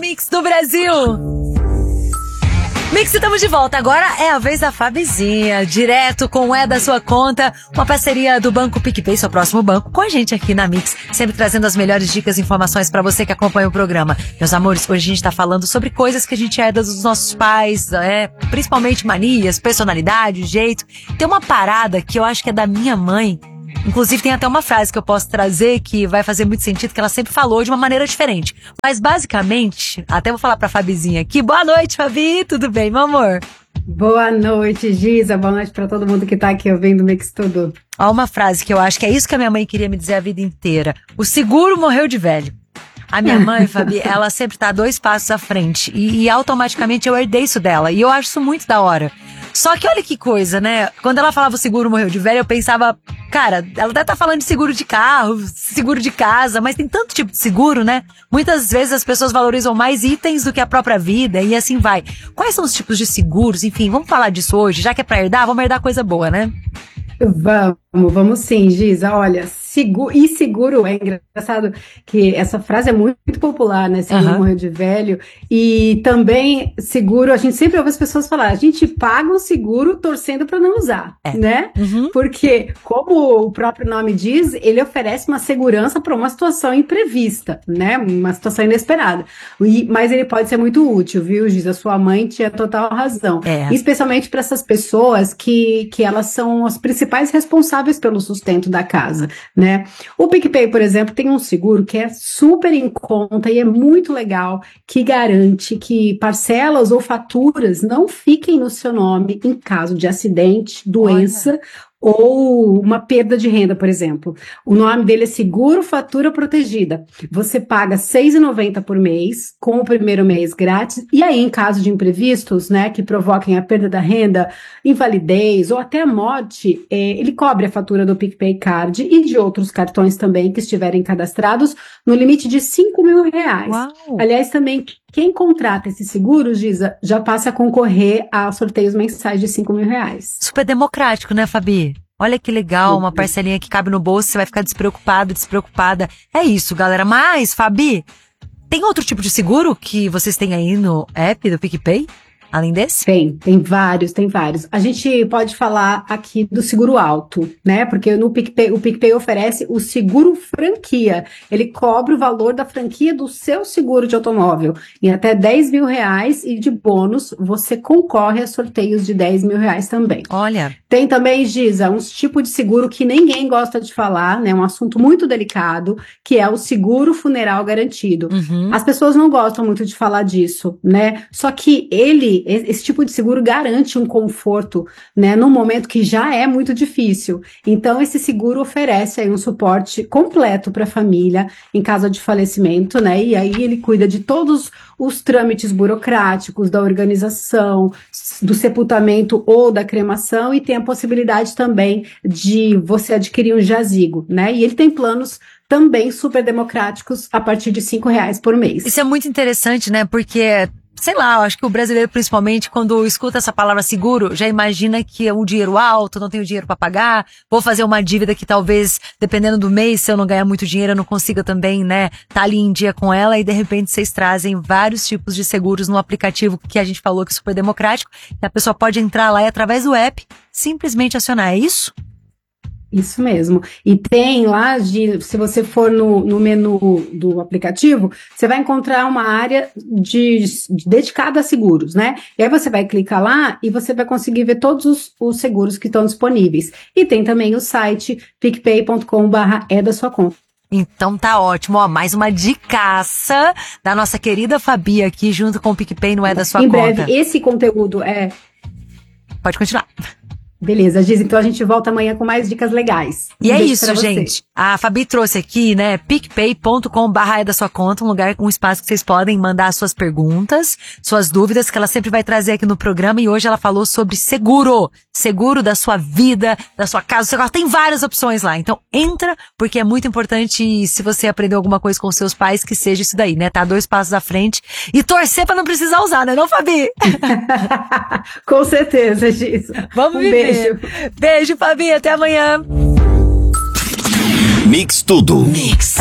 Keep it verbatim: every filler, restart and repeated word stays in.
Mix do Brasil. Mix, estamos de volta. Agora é a vez da Fabizinha, direto com o É da Sua Conta, uma parceria do Banco PicPay, seu próximo banco, com a gente aqui na Mix, sempre trazendo as melhores dicas e informações pra você que acompanha o programa. Meus amores, hoje a gente tá falando sobre coisas que a gente herda dos nossos pais, é, principalmente manias, personalidade, jeito. Tem uma parada que eu acho que é da minha mãe. Inclusive tem até uma frase que eu posso trazer que vai fazer muito sentido, que ela sempre falou de uma maneira diferente. Mas basicamente, até vou falar pra Fabizinha aqui. Boa noite, Fabi, tudo bem, meu amor? Boa noite, Giza, boa noite pra todo mundo que tá aqui ouvindo o Mix Tudo. Ó, uma frase que eu acho que é isso que a minha mãe queria me dizer a vida inteira. O seguro morreu de velho. A minha mãe, Fabi, ela sempre tá dois passos à frente e, e automaticamente eu herdei isso dela e eu acho isso muito da hora. Só que olha que coisa, né? Quando ela falava o seguro morreu de velho, eu pensava, cara, ela deve estar falando de seguro de carro, seguro de casa, mas tem tanto tipo de seguro, né? Muitas vezes as pessoas valorizam mais itens do que a própria vida e assim vai. Quais são os tipos de seguros? Enfim, vamos falar disso hoje, já que é pra herdar, vamos herdar coisa boa, né? Vamos, vamos sim, Giza. Olha, seguro, e seguro, é engraçado que essa frase é muito, muito popular, né? Seguro Uhum. morreu de velho. E também seguro, a gente sempre ouve as pessoas falar, a gente paga um seguro torcendo para não usar, É. né? Uhum. Porque, como o próprio nome diz, ele oferece uma segurança para uma situação imprevista, né? Uma situação inesperada. E, mas ele pode ser muito útil, viu, Giza? Sua mãe tinha total razão. É. Especialmente para essas pessoas que, que elas são as principais responsáveis pelo sustento da casa, né? O PicPay, por exemplo, tem um seguro que é super em conta e é muito legal, que garante que parcelas ou faturas não fiquem no seu nome em caso de acidente, doença, Olha. Ou uma perda de renda, por exemplo. O nome dele é Seguro Fatura Protegida. Você paga seis reais e noventa centavos por mês, com o primeiro mês grátis, e aí, em caso de imprevistos, né, que provoquem a perda da renda, invalidez ou até a morte, é, ele cobre a fatura do PicPay Card e de outros cartões também que estiverem cadastrados no limite de cinco mil reais. Uau. Aliás, também, quem contrata esse seguro, Giza, já passa a concorrer a sorteios mensais de cinco mil reais. Super democrático, né, Fabi? Olha que legal, uma parcelinha que cabe no bolso, você vai ficar despreocupado, despreocupada. É isso, galera. Mas, Fabi, tem outro tipo de seguro que vocês têm aí no app do PicPay? Além desse? Tem, tem vários, tem vários. A gente pode falar aqui do seguro alto, né? Porque no PicPay, o PicPay oferece o seguro franquia. Ele cobre o valor da franquia do seu seguro de automóvel em até dez mil reais e de bônus você concorre a sorteios de dez mil reais também. Olha. Tem também, Giza, um tipo de seguro que ninguém gosta de falar, né? Um assunto muito delicado, que é o seguro funeral garantido. Uhum. As pessoas não gostam muito de falar disso, né? Só que ele esse tipo de seguro garante um conforto, né, num momento que já é muito difícil. Então, esse seguro oferece aí um suporte completo para a família em caso de falecimento, né, e aí ele cuida de todos os trâmites burocráticos da organização, do sepultamento ou da cremação, e tem a possibilidade também de você adquirir um jazigo, né, e ele tem planos também super democráticos a partir de cinco reais por mês. Isso é muito interessante, né, porque... Sei lá, eu acho que o brasileiro, principalmente, quando escuta essa palavra seguro, já imagina que é um dinheiro alto, não tenho dinheiro para pagar, vou fazer uma dívida que talvez, dependendo do mês, se eu não ganhar muito dinheiro, eu não consiga também, né, tá ali em dia com ela, e de repente vocês trazem vários tipos de seguros no aplicativo que a gente falou que é super democrático, que a pessoa pode entrar lá e através do app, simplesmente acionar, é isso? Isso mesmo. E tem lá, de, se você for no, no menu do aplicativo, você vai encontrar uma área de, de, dedicada a seguros, né? E aí você vai clicar lá e você vai conseguir ver todos os, os seguros que estão disponíveis. E tem também o site picpay ponto com barra é da sua conta. Então tá ótimo, ó, mais uma dicaça da nossa querida Fabi aqui, junto com o PicPay no É da Sua Em Conta. Em breve, esse conteúdo é... Pode continuar. Beleza, Giz, então a gente volta amanhã com mais dicas legais. E um é isso, gente. A Fabi trouxe aqui, né, picpay ponto com barra é da sua conta, um lugar, um espaço que vocês podem mandar suas perguntas, suas dúvidas, que ela sempre vai trazer aqui no programa, e hoje ela falou sobre seguro, seguro da sua vida, da sua casa, ela tem várias opções lá, então entra, porque é muito importante, e se você aprendeu alguma coisa com seus pais, que seja isso daí, né, tá dois passos à frente, e torcer pra não precisar usar, né, não, Fabi? Com certeza, Giz. Vamos um viver. Beijo. Beijo, Fabi. Até amanhã. Mix Tudo. Mix.